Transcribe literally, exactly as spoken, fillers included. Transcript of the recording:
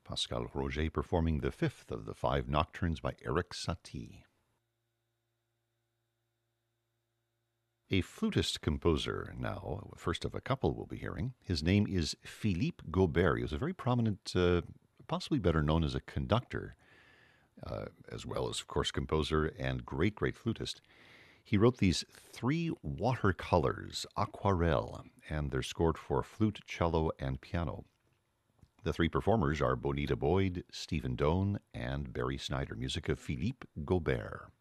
Pascal Roger performing the fifth of the five nocturnes by Erik Satie. A flutist composer now, first of a couple we'll be hearing. His name is Philippe Gaubert. He was a very prominent, uh, possibly better known as a conductor, uh, as well as, of course, composer and great, great flutist. He wrote these three watercolors, aquarelle, and they're scored for flute, cello, and piano. The three performers are Bonita Boyd, Stephen Doane, and Barry Snyder. Music of Philippe Gaubert.